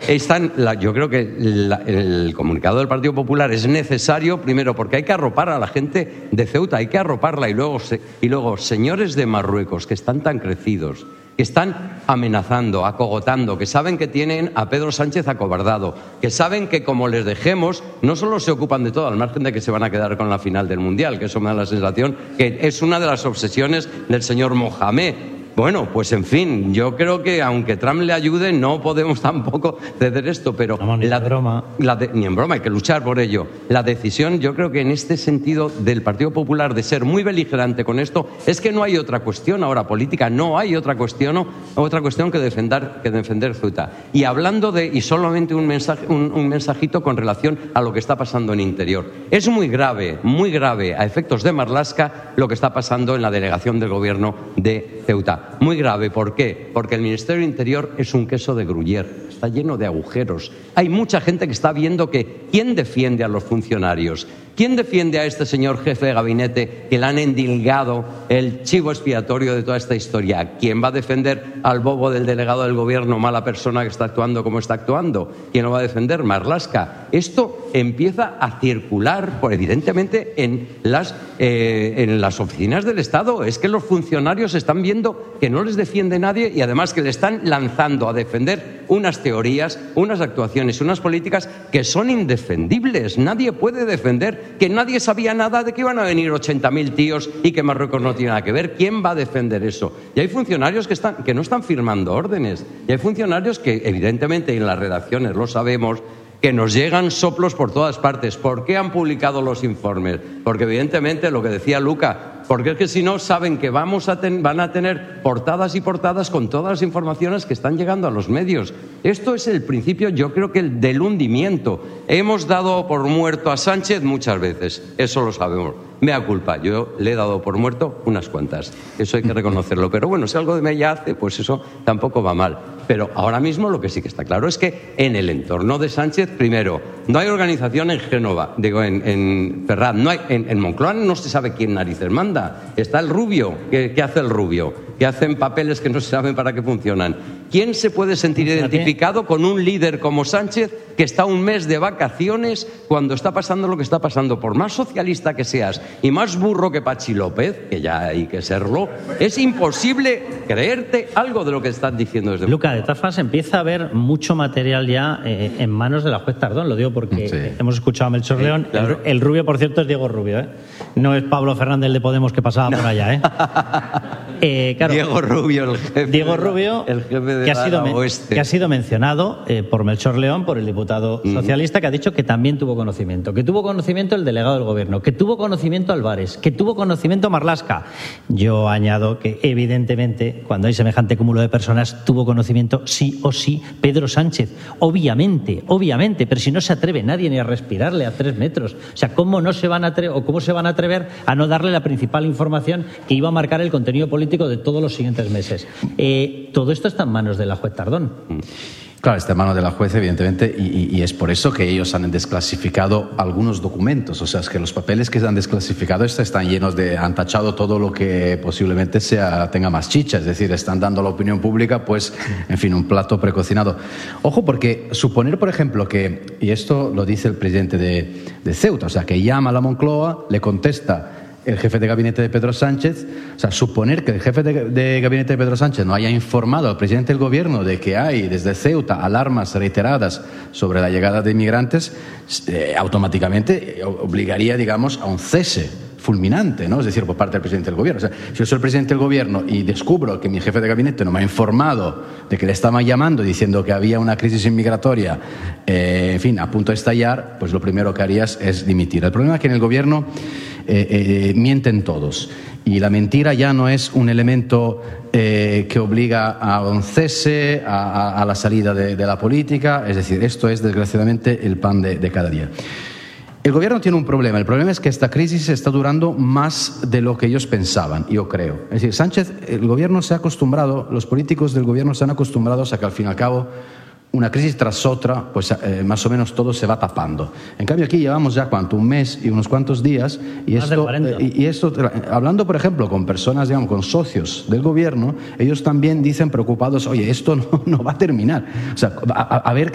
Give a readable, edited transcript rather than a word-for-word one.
yo creo que el comunicado del Partido Popular es necesario, primero, porque hay que arropar a la gente de Ceuta, hay que arroparla, y luego señores de Marruecos que están tan crecidos, que están amenazando, acogotando, que saben que tienen a Pedro Sánchez acobardado, que saben que como les dejemos, no solo se ocupan de todo, al margen de que se van a quedar con la final del Mundial, que eso me da la sensación que es una de las obsesiones del señor Mohamed. Bueno, pues en fin, yo creo que aunque Trump le ayude, no podemos tampoco ceder esto, pero ni en broma, hay que luchar por ello. La decisión, yo creo que en este sentido del Partido Popular de ser muy beligerante con esto, es que no hay otra cuestión ahora política, no hay otra cuestión que defender Ceuta. Y hablando y solamente un mensajito con relación a lo que está pasando en Interior. Es muy grave, a efectos de Marlaska, lo que está pasando en la delegación del Gobierno de Ceuta. Muy grave, ¿por qué? Porque el Ministerio del Interior es un queso de Gruyère, está lleno de agujeros. Hay mucha gente que está viendo que ¿quién defiende a los funcionarios? ¿Quién defiende a este señor jefe de gabinete que le han endilgado el chivo expiatorio de toda esta historia? ¿Quién va a defender al bobo del delegado del Gobierno, mala persona que está actuando como está actuando? ¿Quién lo va a defender? Marlaska. Esto empieza a circular, evidentemente, en las oficinas del Estado. Es que los funcionarios están viendo que no les defiende nadie y además que le están lanzando a defender unas teorías, unas actuaciones, unas políticas que son indefendibles. Nadie puede defender que nadie sabía nada de que iban a venir 80.000 tíos y que Marruecos no tiene nada que ver. ¿Quién va a defender eso? Y hay funcionarios que no están firmando órdenes. Y hay funcionarios que, evidentemente, en las redacciones lo sabemos, que nos llegan soplos por todas partes. ¿Por qué han publicado los informes? Porque, evidentemente, lo que decía Luca, porque es que si no saben que van a tener portadas y portadas con todas las informaciones que están llegando a los medios. Esto es el principio, yo creo que del hundimiento. Hemos dado por muerto a Sánchez muchas veces, eso lo sabemos. Mea culpa, yo le he dado por muerto unas cuantas, eso hay que reconocerlo. Pero bueno, si algo de mella hace, pues eso tampoco va mal. Pero ahora mismo lo que sí que está claro es que en el entorno de Sánchez, primero, no hay organización en Génova, en Ferraz, no hay, en Moncloa no se sabe quién narices manda. Está el Rubio, ¿qué hace el Rubio? Que hacen papeles que no se saben para qué funcionan. ¿Quién se puede sentir identificado con un líder como Sánchez que está un mes de vacaciones cuando está pasando lo que está pasando? Por más socialista que seas y más burro que Pachi López, que ya hay que serlo, es imposible creerte algo de lo que están diciendo desde... Luca, de todas formas empieza a haber mucho material ya en manos de la juez Tardón, lo digo porque hemos escuchado a Melchor León. Claro. El Rubio, por cierto, es Diego Rubio, ¿eh? No es Pablo Fernández de Podemos que pasaba por allá, ¿eh? Claro, Diego Rubio, el jefe que ha sido mencionado por Melchor León, por el diputado socialista, que ha dicho que también tuvo conocimiento. Que tuvo conocimiento el delegado del Gobierno, que tuvo conocimiento Álvarez, que tuvo conocimiento Marlaska. Yo añado que, evidentemente, cuando hay semejante cúmulo de personas, tuvo conocimiento sí o sí Pedro Sánchez. Obviamente, pero si no se atreve nadie ni a respirarle a 3 metros. O sea, ¿cómo se van a atrever a no darle la principal información que iba a marcar el contenido político de todos los siguientes meses? Todo esto está en manos de la juez Tardón. Claro, está en manos de la juez, evidentemente, y es por eso que ellos han desclasificado algunos documentos. O sea, es que los papeles que se han desclasificado están llenos han tachado todo lo que posiblemente tenga más chicha. Es decir, están dando a la opinión pública, pues, en fin, un plato precocinado. Ojo, porque suponer, por ejemplo, que, y esto lo dice el presidente de Ceuta, o sea, que llama a la Moncloa, le contesta el jefe de gabinete de Pedro Sánchez. O sea, suponer que el jefe de gabinete de Pedro Sánchez no haya informado al presidente del Gobierno de que hay desde Ceuta alarmas reiteradas sobre la llegada de inmigrantes, automáticamente obligaría, digamos, a un cese fulminante, ¿no? Es decir, por parte del presidente del Gobierno. O sea, si yo soy el presidente del Gobierno y descubro que mi jefe de gabinete no me ha informado de que le estaban llamando diciendo que había una crisis inmigratoria, en fin, a punto de estallar, pues lo primero que harías es dimitir. El problema es que en el Gobierno mienten todos, y la mentira ya no es un elemento que obliga a un cese, a la salida de la política. Es decir, esto es desgraciadamente el pan de cada día. El Gobierno tiene un problema. El problema es que esta crisis está durando más de lo que ellos pensaban, yo creo. Es decir, el Gobierno se ha acostumbrado, los políticos del Gobierno se han acostumbrado a que al fin y al cabo una crisis tras otra, pues más o menos todo se va tapando. En cambio aquí llevamos ya un mes y unos cuantos días, y esto, hablando por ejemplo con personas, digamos, con socios del Gobierno, ellos también dicen preocupados, oye, esto no va a terminar. O sea, a ver